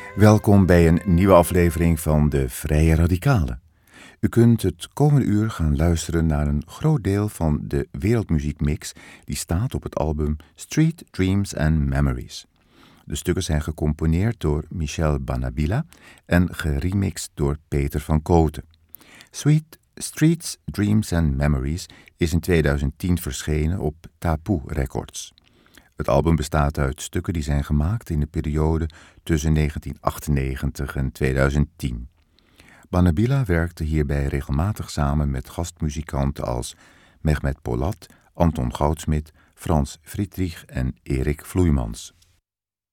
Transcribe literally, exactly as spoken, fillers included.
Welkom bij een nieuwe aflevering van De Vrije Radicalen. U kunt het komende uur gaan luisteren naar een groot deel van de wereldmuziekmix die staat op het album Street Dreams and Memories. De stukken zijn gecomponeerd door Michel Banabila en geremixed door Peter van Kooten. Sweet Streets, Dreams and Memories is in tweeduizend tien verschenen op Tapu Records. Het album bestaat uit stukken die zijn gemaakt in de periode tussen negentien achtennegentig en tweeduizend tien. Banabila werkte hierbij regelmatig samen met gastmuzikanten als Mehmet Polat, Anton Goudsmit, Frans Friedrich en Erik Vloeimans.